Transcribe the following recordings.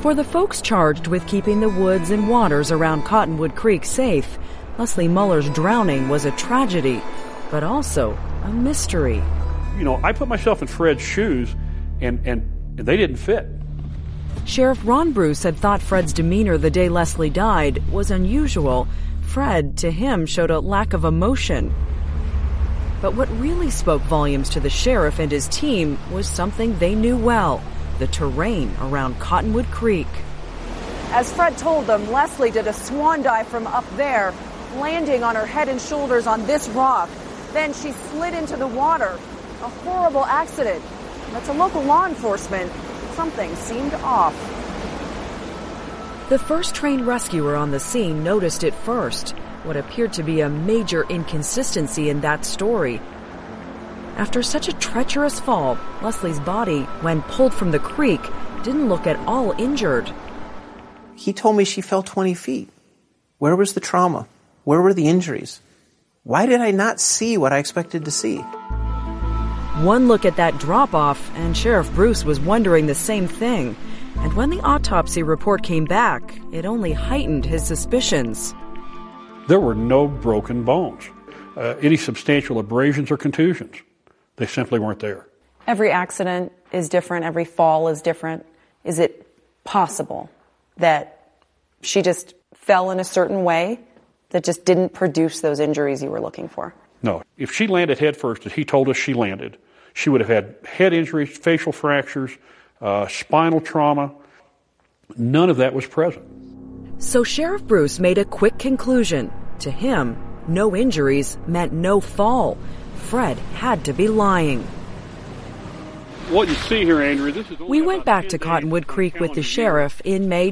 For the folks charged with keeping the woods and waters around Cottonwood Creek safe, Leslie Muller's drowning was a tragedy, but also a mystery. You know, I put myself in Fred's shoes, and they didn't fit. Sheriff Ron Bruce had thought Fred's demeanor the day Leslie died was unusual. Fred, to him, showed a lack of emotion. But what really spoke volumes to the sheriff and his team was something they knew well: the terrain around Cottonwood Creek. As Fred told them, Leslie did a swan dive from up there, landing on her head and shoulders on this rock. Then she slid into the water. A horrible accident. But to local law enforcement, something seemed off. The first trained rescuer on the scene noticed it first, what appeared to be a major inconsistency in that story. After such a treacherous fall, Leslie's body, when pulled from the creek, didn't look at all injured. He told me she fell 20 feet. Where was the trauma? Where were the injuries? Why did I not see what I expected to see? One look at that drop-off, and Sheriff Bruce was wondering the same thing. And when the autopsy report came back, it only heightened his suspicions. There were no broken bones, any substantial abrasions or contusions. They simply weren't there. Every accident is different. Every fall is different. Is it possible that she just fell in a certain way that just didn't produce those injuries you were looking for? No. If she landed head first, as he told us she landed, she would have had head injuries, facial fractures, spinal trauma. None of that was present. So Sheriff Bruce made a quick conclusion. To him, no injuries meant no fall. Fred had to be lying. What you see here, Andrew, this is... We went back to Cottonwood Creek with the sheriff in May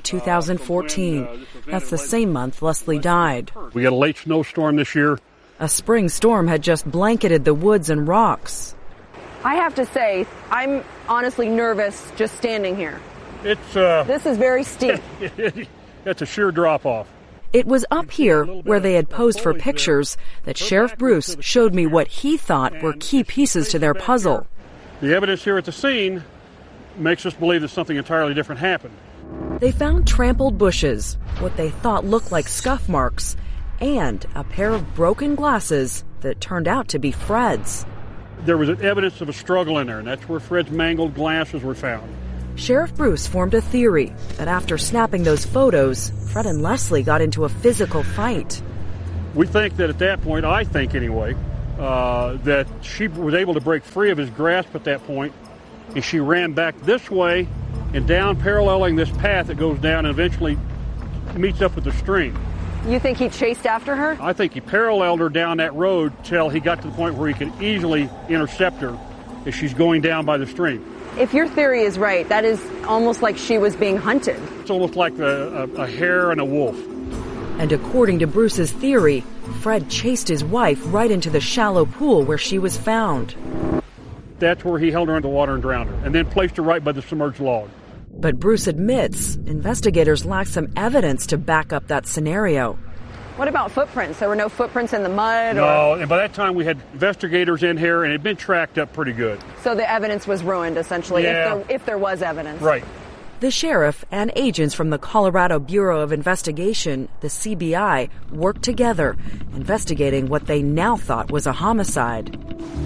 2014. That's the same month Leslie died. We got a late snowstorm this year. A spring storm had just blanketed the woods and rocks. I have to say, I'm honestly nervous just standing here. This is very steep. That's a sheer drop-off. It was up here, where they had posed for pictures, that Sheriff Bruce showed me what he thought were key pieces to their puzzle. The evidence here at the scene makes us believe that something entirely different happened. They found trampled bushes, what they thought looked like scuff marks, and a pair of broken glasses that turned out to be Fred's. There was evidence of a struggle in there, and that's where Fred's mangled glasses were found. Sheriff Bruce formed a theory that after snapping those photos, Fred and Leslie got into a physical fight. We think that at that point, I think anyway, that she was able to break free of his grasp at that point, and she ran back this way and down, paralleling this path that goes down and eventually meets up with the stream. You think he chased after her? I think he paralleled her down that road till he got to the point where he could easily intercept her as she's going down by the stream. If your theory is right, that is almost like she was being hunted. It's almost like a hare and a wolf. And according to Bruce's theory, Fred chased his wife right into the shallow pool where she was found. That's where he held her under water and drowned her, and then placed her right by the submerged log. But Bruce admits investigators lack some evidence to back up that scenario. What about footprints? There were no footprints in the mud? No, and by that time we had investigators in here, and it had been tracked up pretty good. So the evidence was ruined, essentially, yeah. if there was evidence. Right. The sheriff and agents from the Colorado Bureau of Investigation, the CBI, worked together, investigating what they now thought was a homicide.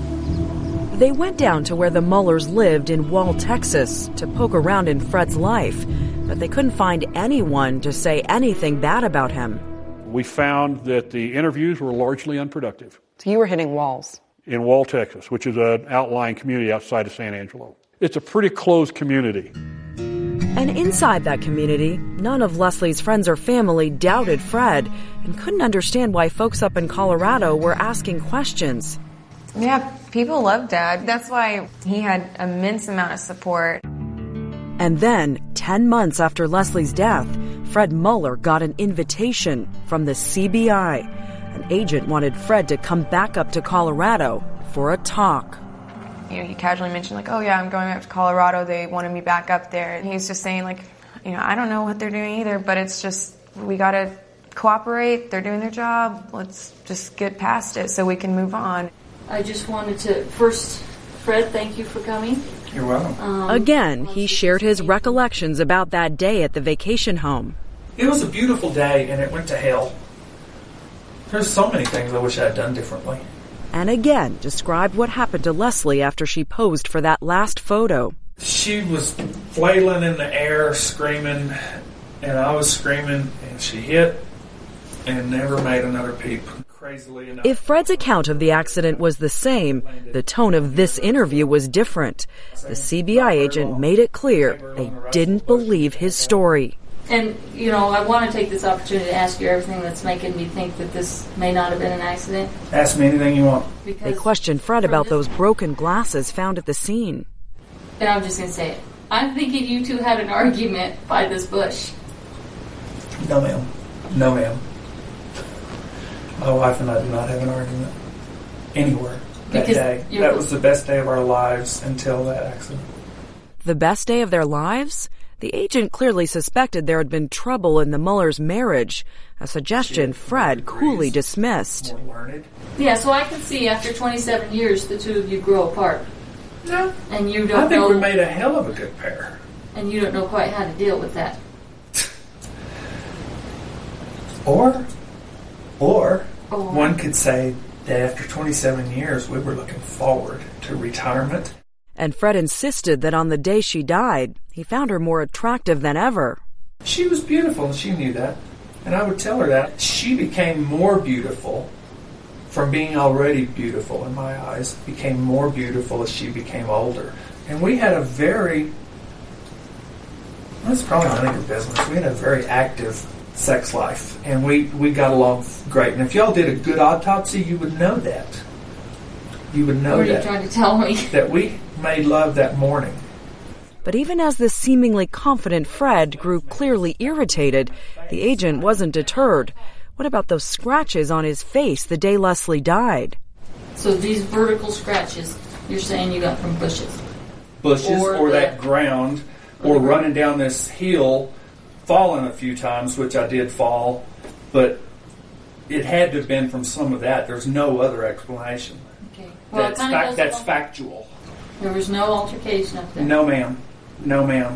They went down to where the Mullers lived in Wall, Texas, to poke around in Fred's life, but they couldn't find anyone to say anything bad about him. We found that the interviews were largely unproductive. So you were hitting walls? In Wall, Texas, which is an outlying community outside of San Angelo. It's a pretty closed community. And inside that community, none of Leslie's friends or family doubted Fred and couldn't understand why folks up in Colorado were asking questions. Yeah, people love Dad. That's why he had immense amount of support. And then, 10 months after Leslie's death, Fred Muller got an invitation from the CBI. An agent wanted Fred to come back up to Colorado for a talk. You know, he casually mentioned, like, oh yeah, I'm going up to Colorado. They wanted me back up there. And he's just saying, like, you know, I don't know what they're doing either, but it's just, we got to cooperate. They're doing their job. Let's just get past it so we can move on. I just wanted to, first, Fred, thank you for coming. You're welcome. Again, he shared his recollections about that day at the vacation home. It was a beautiful day, and it went to hell. There's so many things I wish I had done differently. And again described what happened to Leslie after she posed for that last photo. She was flailing in the air, screaming, and I was screaming, and she hit and never made another peep. Crazily enough. If Fred's account of the accident was the same, the tone of this interview was different. The CBI agent made it clear they didn't believe his story. And, you know, I want to take this opportunity to ask you everything that's making me think that this may not have been an accident. Ask me anything you want. They questioned Fred about those broken glasses found at the scene. And I'm just going to say it. I'm thinking you two had an argument by this bush. No, ma'am. No, ma'am. My wife and I did not have an argument anywhere that day. That was the best day of our lives until that accident. The best day of their lives? The agent clearly suspected there had been trouble in the Mullers' marriage, a suggestion Fred coolly dismissed. Yeah, so I can see after 27 years the two of you grow apart. No. And you don't I think we made a hell of a good pair. And you don't know quite how to deal with that. Or one could say that after 27 years we were looking forward to retirement. And Fred insisted that on the day she died, he found her more attractive than ever. She was beautiful, and she knew that. And I would tell her that. She became more beautiful from being already beautiful in my eyes, became more beautiful as she became older. And we had a very, that's probably none of your business, we had a very active sex life. And we got along great. And if y'all did a good autopsy, you would know that. You would know that. What are you trying to tell me? That we made love that morning. But even as the seemingly confident Fred grew clearly irritated, the agent wasn't deterred. What about those scratches on his face the day Leslie died? So these vertical scratches, you're saying you got from bushes? Bushes or that ground, or running down this hill, falling a few times, which I did fall, but it had to have been from some of that. There's no other explanation. Okay. Well, that's factual. There was no altercation up there? No, ma'am. No, ma'am.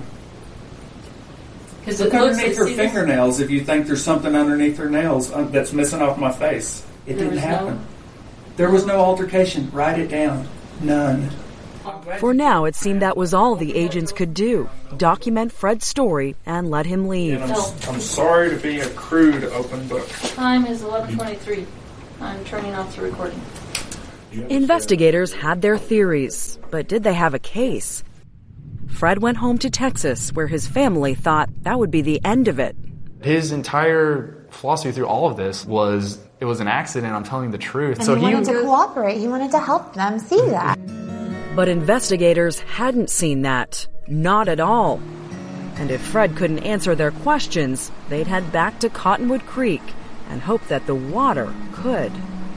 Look underneath her fingernails if you think there's something underneath her nails that's missing off my face. It didn't happen. There was no altercation. Write it down. None. For now, it seemed that was all the agents could do. Document Fred's story and let him leave. I'm sorry to be a crude open book. Time is 11:23. I'm turning off the recording. Investigators had their theories, but did they have a case? Fred went home to Texas, where his family thought that would be the end of it. His entire philosophy through all of this was, it was an accident, I'm telling the truth. And so he wanted to cooperate. He wanted to help them see that. But investigators hadn't seen that. Not at all. And if Fred couldn't answer their questions, they'd head back to Cottonwood Creek and hope that the water could.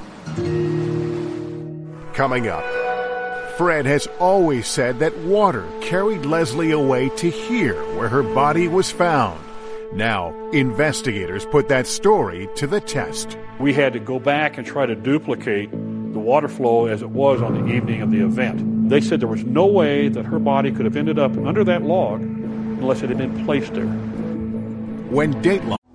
Coming up, Fred has always said that water carried Leslie away to here where her body was found. Now, investigators put that story to the test. We had to go back and try to duplicate the water flow as it was on the evening of the event. They said there was no way that her body could have ended up under that log unless it had been placed there. When Dateline